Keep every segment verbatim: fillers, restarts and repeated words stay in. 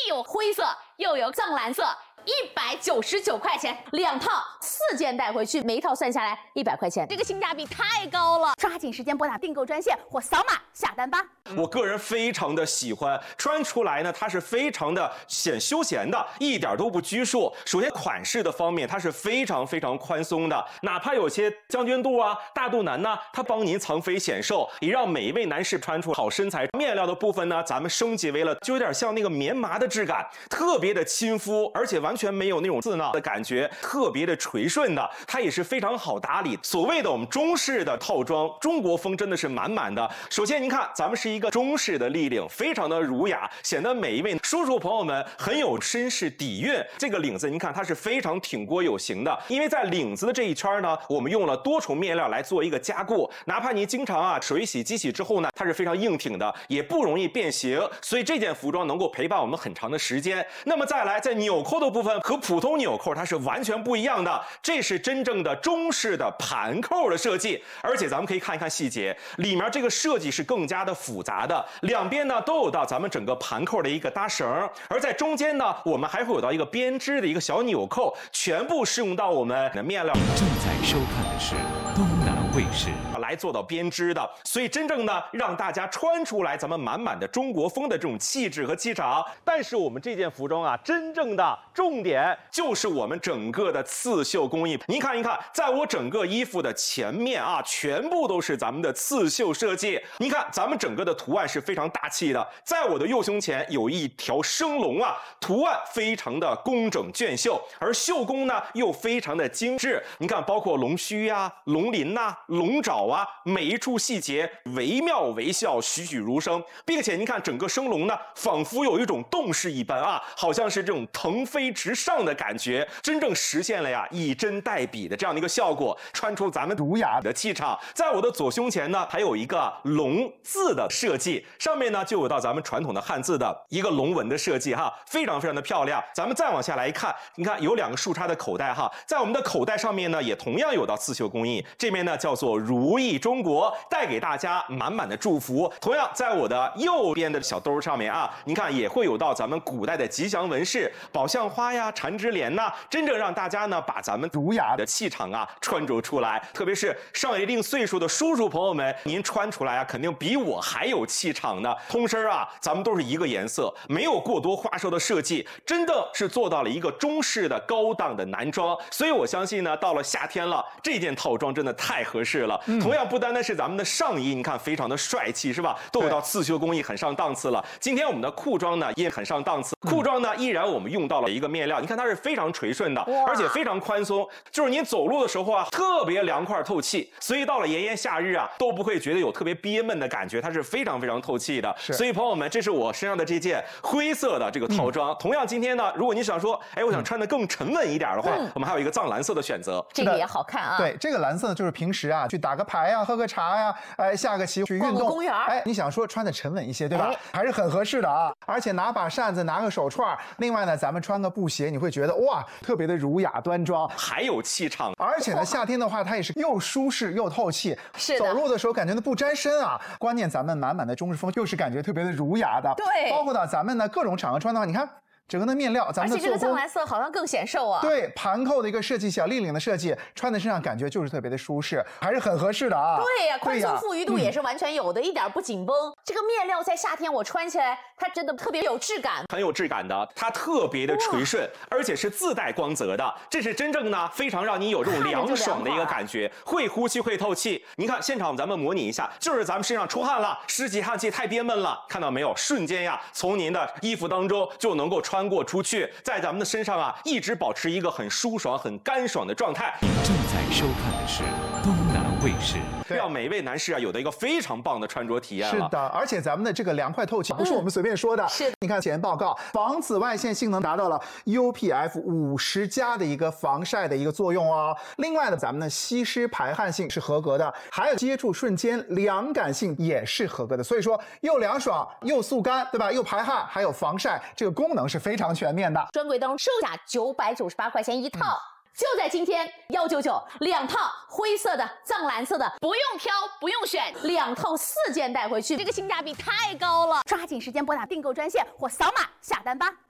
有灰色又有藏蓝色，一百九十九块钱两套，四件带回去，每一套算下来一百块钱，这个性价比太高了！抓紧时间拨打订购专线或扫码下单吧。 我个人非常的喜欢，穿出来呢，它是非常的显休闲的，一点都不拘束。首先款式的方面，它是非常非常宽松的，哪怕有些将军肚啊、大肚腩呢，它帮您藏肥显瘦，也让每一位男士穿出好身材。面料的部分呢，咱们升级为了就有点像那个棉麻的质感，特别的亲肤，而且完全没有那种刺挠的感觉，特别的垂顺的，它也是非常好打理。所谓的我们中式的套装，中国风真的是满满的。首先您看，咱们是一个中式的立领，非常的儒雅，显得每一位叔叔朋友们很有绅士底蕴。这个领子您看它是非常挺锅有型的，因为在领子的这一圈呢，我们用了多重面料来做一个加固，哪怕您经常啊水洗机洗之后呢，它是非常硬挺的，也不容易变形，所以这件服装能够陪伴我们很长的时间。那么再来，在纽扣的部分和普通纽扣它是完全不一样的，这是真正的中式的盘扣的设计，而且咱们可以看一看细节，里面这个设计是更加的复杂的，两边呢都有到咱们整个盘扣的一个搭绳，而在中间呢，我们还会有到一个编织的一个小纽扣，全部适用到我们的面料。 正在收看的是东南卫视来做到编织的，所以真正呢让大家穿出来咱们满满的中国风的这种气质和气场。但是我们这件服装啊，真正的重点就是我们整个的刺绣工艺。您看一看，在我整个衣服的前面啊，全部都是咱们的刺绣设计。您看咱们整个的图案是非常大气的，在我的右胸前有一条生龙啊，图案非常的工整隽秀，而绣工呢又非常的精致。您看，包括龙须呀、啊、龙鳞呐、啊、龙爪啊，每一处细节惟妙惟肖，栩栩如生，并且您看整个生龙呢，仿佛有一种动势一般啊，好像是这种腾飞直上的感觉，真正实现了呀以真代笔的这样的一个效果，穿出咱们儒雅的气场。在我的左胸前呢，还有一个龙字的设计，上面呢就有到咱们传统的汉字的一个龙纹的设计哈，非常非常的漂亮。咱们再往下来看，你看有两个竖插的口袋哈，在我们的口袋上面呢，也同样有到刺绣工艺，这边呢叫做如意中国，带给大家满满的祝福。同样在我的右边的小兜上面啊，您看也会有到咱们古代的吉祥纹饰，宝相花呀、缠枝莲呐，真正让大家呢把咱们儒雅的气场啊穿着出来。特别是上了一定岁数的叔叔朋友们，您穿出来啊，肯定比我还有气场呢。通身啊，咱们都是一个颜色，没有过多花哨的设计，真的是做到了一个中式的高档的男装。所以我相信呢，到了夏天了，这件套装真的太合适了。嗯、同样不单单是咱们的上衣，你看非常的帅气，是吧？都有到刺绣工艺，很上档次了。今天我们的裤装呢也很上档次，裤装呢依然我们用到了一个面料，你看它是非常垂顺的，而且非常宽松，就是您走路的时候啊，特别凉快透气。所以到了炎炎夏日啊，都不会觉得有特别憋闷的感觉，它是非常非常透气的。所以朋友们，这是我身上的这件灰色的这个套装。嗯、同样今天呢，如果你想说，哎，我想穿得更沉稳一点的话，嗯、我们还有一个藏蓝色的选择， 这个也好看啊。 对，这个蓝色就是平时啊去打个牌呀、啊、喝个茶呀、啊，哎下个棋去运动， 公园， 哎，你想说穿的沉稳一些，对吧？哎、还是很合适的啊。而且拿把扇子，拿个手串，另外呢，咱们穿个布鞋，你会觉得哇，特别的儒雅端庄， 还有气场。 而且呢，夏天的话，它也是又舒适又透气， 是的，走路的时候感觉呢不沾身啊。关键咱们满满的中式风，又是感觉特别的儒雅的。 对， 包括到咱们呢各种场合穿的话，你看。整个的面料，咱们的而且这个藏蓝色好像更显瘦啊。 对，盘扣的一个设计，小立领的设计，穿在身上感觉就是特别的舒适，还是很合适的啊。 对呀、啊，宽松富裕度也是完全有的，嗯、一点不紧绷。这个面料在夏天我穿起来，它真的特别有质感， 很有质感的，它特别的垂顺，而且是自带光泽的，这是真正呢非常让你有这种凉爽的一个感觉，会呼吸会透气。您看现场咱们模拟一下，就是咱们身上出汗了，湿气汗气太憋闷了，看到没有？瞬间呀，从您的衣服当中就能够穿过出去。在咱们的身上啊，一直保持一个很舒爽、很干爽的状态。 正在收看的是东南卫视， 让每一位男士啊有的一个非常棒的穿着体验了。 是的，而且咱们的这个凉快透气不是我们随便说的。 嗯、是， 你看前报告，防紫外线性能达到了 U P F 五十加的一个防晒的一个作用哦。另外呢，咱们的吸湿排汗性是合格的，还有接触瞬间凉感性也是合格的。所以说又凉爽又速干，对吧？又排汗，还有防晒，这个功能是非常全面的。 专柜当中售价九百九十八块钱一套。嗯，就在今天一九九两套灰色的、藏蓝色的，不用挑，不用选，两套四件带回去，这个性价比太高了！抓紧时间拨打订购专线或扫码下单吧。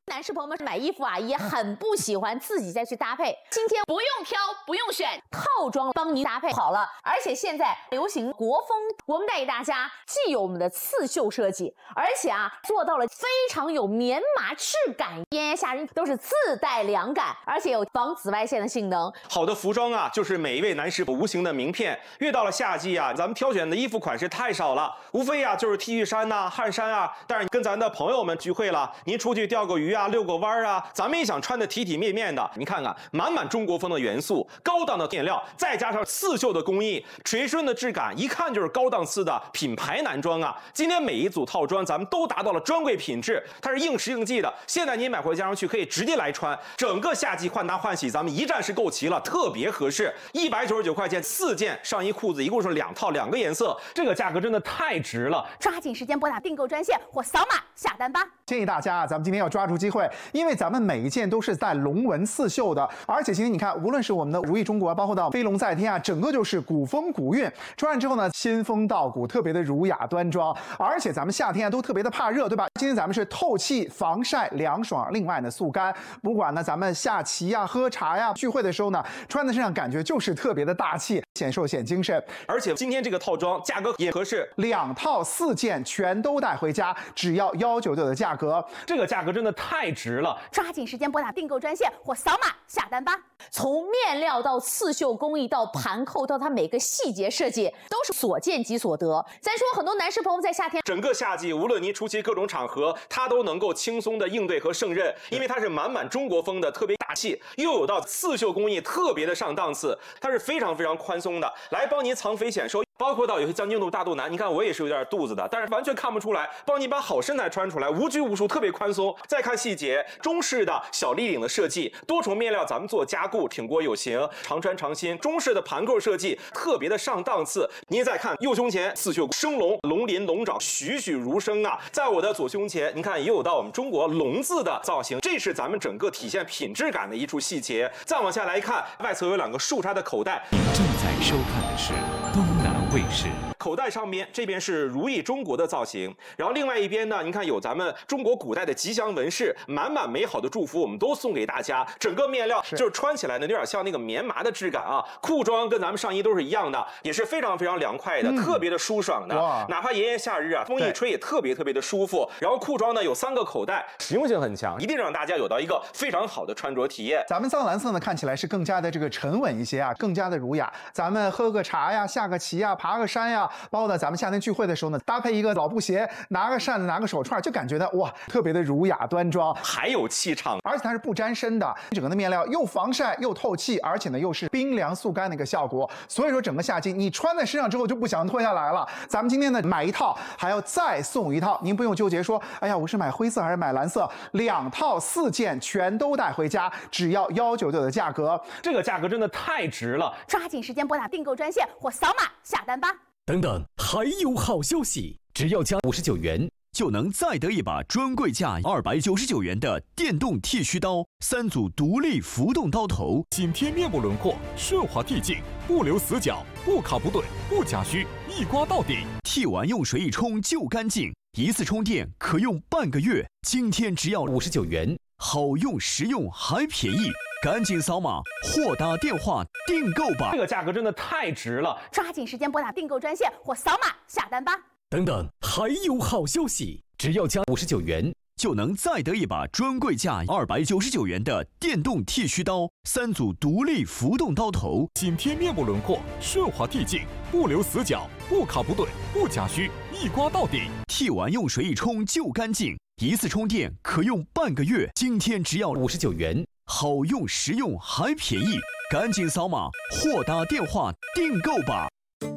男士朋友们买衣服啊，也很不喜欢自己再去搭配。今天不用挑，不用选，套装帮您搭配好了。而且现在流行国风，我们带给大家既有我们的刺绣设计，而且啊做到了非常有棉麻质感，炎炎夏日都是自带凉感，而且有防紫外线的性能。 好的服装啊，就是每一位男士无形的名片。越到了夏季啊，咱们挑选的衣服款式太少了，无非啊就是 T 恤衫呐、啊、汗衫啊。但是跟咱的朋友们聚会了，您出去钓个鱼啊、遛个弯啊，咱们也想穿的体体面面的。你看看，满满中国风的元素，高档的面料，再加上刺绣的工艺，垂顺的质感，一看就是高档次的品牌男装啊。今天每一组套装咱们都达到了专柜品质，它是应时应季的。现在您买回家上去可以直接来穿，整个夏季换搭换洗咱们一站式购齐了，特别合适。一百九十九块钱四件上衣裤子，一共是两套两个颜色，这个价格真的太值了。 抓紧时间拨打订购专线或扫码下单吧。 建议大家啊，咱们今天要抓住机会，因为咱们每一件都是带龙纹刺绣的，而且今天你看，无论是我们的如意中国，包括到飞龙在天啊，整个就是古风古韵。穿上之后呢，仙风道骨，特别的儒雅端庄。而且咱们夏天啊都特别的怕热，对吧？今天咱们是透气、防晒、凉爽，另外呢速干。不管呢咱们下棋呀、喝茶呀、聚会的时候呢，穿在身上感觉就是特别的大气，显瘦显精神。 而且今天这个套装价格也合适， 两套四件全都带回家，只要一九九的价格， 这个价格真的太值了。 抓紧时间拨打订购专线或扫码下单吧。从面料到刺绣工艺到盘扣到它每个细节设计，都是所见即所得。咱说很多男士朋友在夏天， 整个夏季无论您出席各种场合，它都能够轻松的应对和胜任，因为它是满满中国风的，特别大气，又有到刺绣工艺特别的上档次，它是非常非常宽松的，来帮您藏肥显瘦。包括到有些将军肚、大肚腩，你看我也是有点肚子的，但是完全看不出来，帮你把好身材穿出来，无拘无束，特别宽松。再看细节，中式的小立领的设计，多重面料咱们做加固，挺过有型，常穿常新。中式的盘扣设计特别的上档次。您再看右胸前刺绣生龙，龙鳞龙爪栩栩如生啊。在我的左胸前，您看也有到我们中国龙字的造型，这是咱们整个体现品质感的一处细节。再往下来看，外侧有两个竖插的口袋。 您正在收看的是东南卫视。 口袋上边这边是如意中国的造型，然后另外一边呢，您看有咱们中国古代的吉祥纹饰，满满美好的祝福，我们都送给大家。整个面料就是穿起来呢，有点像那个棉麻的质感啊。裤装跟咱们上衣都是一样的，也是非常非常凉快的，嗯、特别的舒爽的。哪怕炎炎夏日啊，风一吹也特别特别的舒服。然后裤装呢有三个口袋，实用性很强，一定让大家有到一个非常好的穿着体验。 咱们藏蓝色呢看起来是更加的这个沉稳一些啊，更加的儒雅。咱们喝个茶呀，下个棋呀，爬个山呀，包括呢咱们夏天聚会的时候呢，搭配一个老布鞋，拿个扇子，拿个手串，就感觉呢哇，特别的儒雅端庄， 还有气场， 而且它是不沾身的，整个的面料又防晒又透气，而且呢又是冰凉速干的一个效果。所以说整个夏季你穿在身上之后就不想脱下来了。咱们今天呢买一套还要再送一套，您不用纠结说，哎呀我是买灰色还是买蓝色，两套四件全都带回家，只要一九九的价格， 这个价格真的太值了。 抓紧时间拨打订购专线或扫码下单吧。 等等，还有好消息！只要加五十九元，就能再得一把专柜价二百九十九元的电动剃须刀，三组独立浮动刀头， 紧贴面部轮廓，顺滑递进，不留死角，不卡不顿，不夹须，一刮到底。 剃完用水一冲就干净，一次充电可用半个月。今天只要五十九元，好用实用还便宜。赶紧扫码或打电话订购吧！ 这个价格真的太值了， 抓紧时间拨打订购专线或扫码下单吧。 等等，还有好消息！只要加五十九元，就能再得一把专柜价二百九十九元的电动剃须刀，三组独立浮动刀头， 紧贴面部轮廓，顺滑递进，不留死角，不卡不顿，不夹须，一刮到底。 剃完用水一冲就干净，一次充电可用半个月。今天只要五十九元。好用实用还便宜，赶紧扫码或打电话订购吧。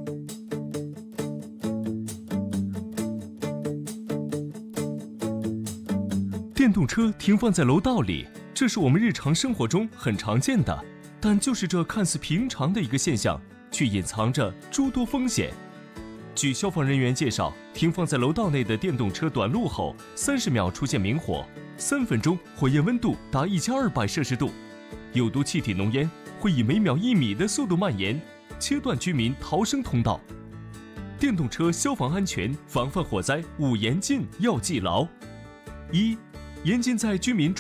电动车停放在楼道里，这是我们日常生活中很常见的，但就是这看似平常的一个现象，却隐藏着诸多风险。据消防人员介绍，停放在楼道内的电动车短路后，三十秒出现明火，三分钟火焰温度达一千二百摄氏度，有毒气体浓烟会以每秒一米的速度蔓延，切断居民逃生通道。电动车消防安全防范火灾五严禁要记牢：一、严禁在居民住